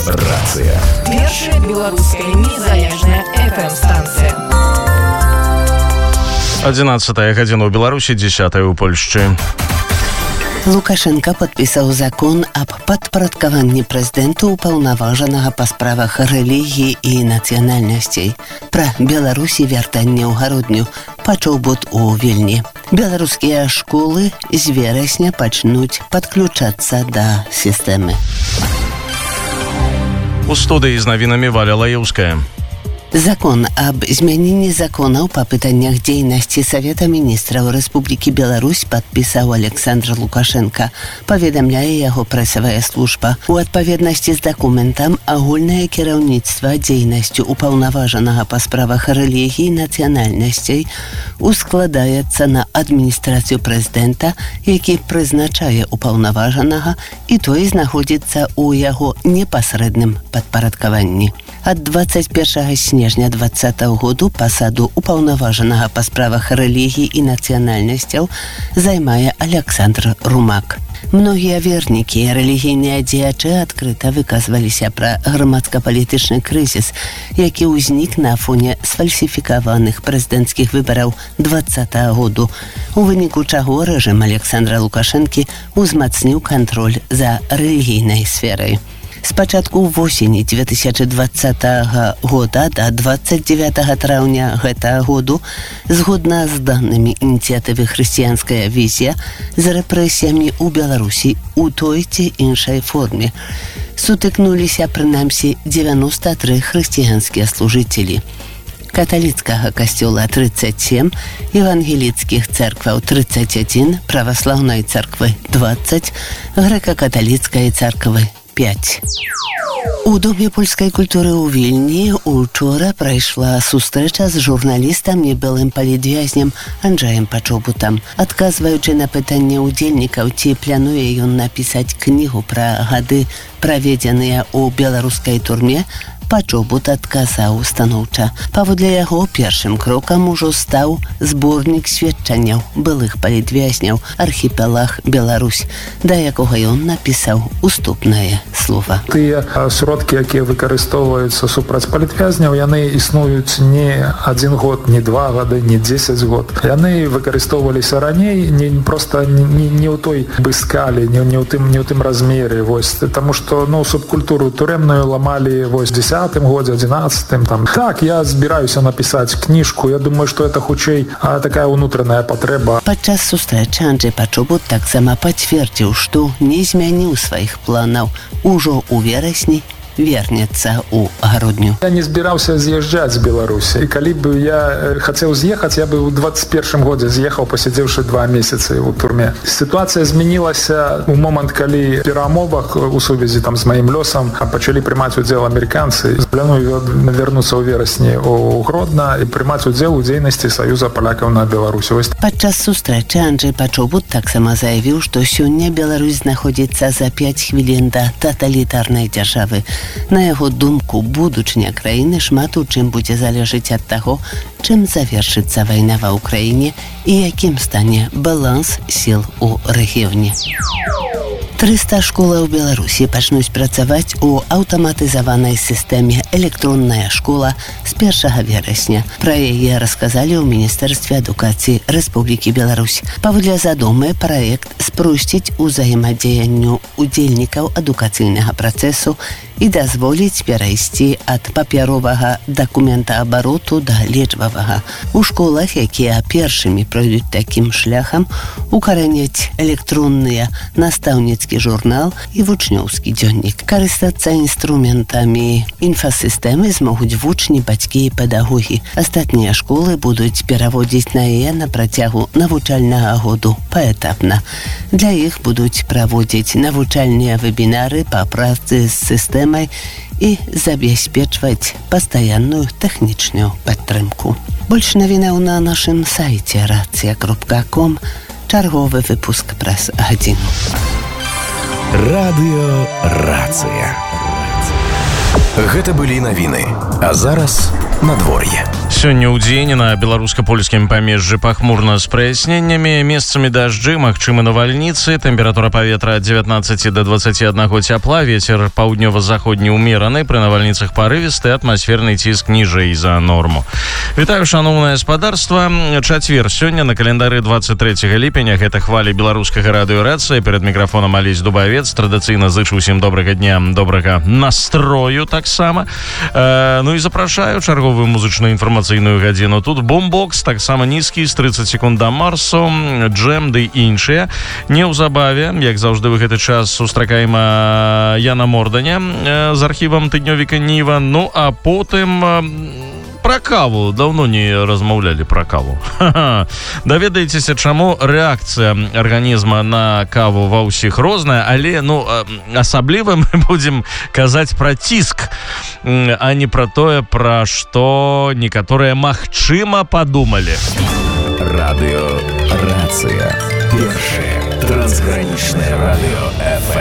Рацыя. Першая беларуская незалежная FM-станцыя. 11 гадзіна ў Беларусі, 10 ў Польшчы. Лукашенко падпісаў закон аб падпарадкаванні прэзідэнту ўпаўнаважанага па справах рэлігіі і нацыянальнасцей. Пра Беларусі вяртанне ў гародню пачаў бот у Вільні. Беларускія школы з верасня пачнуць падключацца да сістэмы. У студыі з навінамі Валя Лаеўская. Закон аб змяненні законаў па пытаннях дзейнасці Савета міністраў Рэспублікі Беларусь падпісаў Александр Лукашенко, паведамляе яго прэсавая служба. У адпаведнасці з дакументам агульнае кіраўніцтва дзейнасцю ўпаўнаважанага па справах рэлігіі і нацыянальнасцей ускладаецца на адміністрацыю прэзідэнта, які прызначае ўпаўнаважанага, і той знаходзіцца ў яго непасрэдным падпарадкаванні. Ад 21 снежня 2020 году пасаду ўпаўнаважанага па справах рэлігіі і нацыянальнасцяў займае Александр Румак. Многія вернікі і рэлігійныя дзеячы адкрыта выказваліся пра грамадска-палітычны крызіс, які ўзнік на фоне сфальсіфікаваных прэзідэнцкіх выбараў 2020 году, у выніку чаго рэжым Александра Лукашэнкі узмацніў кантроль за рэлігійнай сферай. З пачатку восені 2020 года да 29 траўня гэтага году, згодна з данымі ініцыятывы «Хрысціянская візія», з рэпрэсіямі ў Беларусі у той ці іншай форме сутыкнуліся прынамсі 93 хрысціянскія служыцелі. Каталіцкага касцёла 37, евангеліцкіх цэркваў 31, праваслаўнай царквы 20, грэка-каталіцкай царквы 5. У Доме польскай культуры ў Вільні учора прайшла сустрэча з журналістам і былым палітвязням Анджаем Пачобутам. Адказваючы на пытанне ўдзельнікаў, ці плануе ён напісаць кнігу пра гады, праведзеныя ў беларускай турме, Пачобут адказаў станоўча. Паводле яго першым крокам ужо стаў зборнік сведчанняў былых палітвязняў «Архіпелаг Беларусь», да якога ён напісаў уступнае слова. Тыя сродкі, якія выкарыстоўваюцца супраць палітвязняў, яны існуюць не 1 год, не 2 гады, не 10 год. Яны выкарыстоўваліся раней, проста не ў той скалі, не ў тым размеры, таму што субкультуру турэмную ламалі 10 годзе, 11-м. Так, я збіраюся напісаць кніжку. Я думаю, што это хутчэй такая ўнутраная патрэба. Падчас сустрэчы Анджэй Пачобут таксама пацвердзіў, што не змяніў сваіх планаў. Ужо ў верасні вернецца ў гародню. Я не збіраўся з'язджаць з Беларусі. І калі б я хацеў з'ехаць, я бы ў 21 годзе з'ехаў, пасядзеўшы 2 месяцы ў турме. Сітуацыя змянілася ў момант, калі перамовах у сувязі з маім лёсам пачалі прымаць удзел амерыканцы. Планую вярнуцца ў верасні ў Гродна і прымаць удзел у дзейнасці Саюза палякаў на Беларусі. Падчас сустрэчы Анджэй Пачобут таксама заявіў, што сёння Беларусь знаходзіцца за 5 хвілін да таталітарнай дзяржавы. На яго думку, будучыня краіны шмат у чым будзе залежыць ад таго, чым завершыцца вайна ва ўкраіне і якім стане баланс сіл у рэгіёне. 300 школаў у Беларусі пачнуць працаваць у аўтаматызаванай сістэме «Электронная школа» з 1 верасня. Пра яе расказалі ў Міністэрстве адукацыі Рэспублікі Беларусь. Паводле задумы, праект спросціць узаемадзеянню удзельнікаў адукацыйнага працэсу і дазволіць перайсці ад папяровага дакументаабароту да лічбавага. У школах, якія першымі пройдуць такім шляхам, укараняць электронныя настаўніцкі журнал і вучнёўскі дзённік. Карыстацца інструментамі інфасістэмы змогуць вучні, бацькі і педагогі. Астатнія школы будуць пераводзіць на яе на працягу навучальнага году паэтапна. Для іх будуць праводзіць навучальныя вебінары па працы з сістэмай і забяспечваць пастаянную тэхнічную падтрымку. Больш навінаў на нашым сайце racja.com. Чарговы выпуск праз гадзіну. Радыё Рацыя. Гэта былі навіны. А зараз надвор'е. Сёння ў дзень на беларуска-польскім памежжы пахмурна з праясненнямі, месцамі дажджы, магчымы навальніцы, тэмпература паветра ад 19 до 21 цяпла, вецер паўднёва-заходні ўмераны, пры навальніцах парывісты, атмасферны ціск ніжэй за норму. Вітаю, шаноўнае спадарства. Чацвер сёння на календары 23 ліпеня, гэта хвалі беларускага радыёрацыі. Перад мікрафонам Алесь Дубавец. Традыцыйна зычу ўсім добрага дня, добрага настрою таксама. Ну і запрашаю чарговую музычную інфармацыйную гадзіну. Тут бомбокс, таксама нізкі, з 30 секунд да марсу, джэм ды іншыя. Неўзабаве, як заўжды ў гэты час, сустракаем Яна Морданя з архівам тыднёвіка Ніва. Ну а потым пра каву. Даўно не размаўлялі пра каву. Даведаецеся, чаму рэакцыя арганізма на каву ва ўсіх розная, але асабліва мы будзем казаць пра ціск, а не пра тое, пра што некаторыя магчыма падумалі. Радыёрацыя. Першае трансгранічнае радыё FM.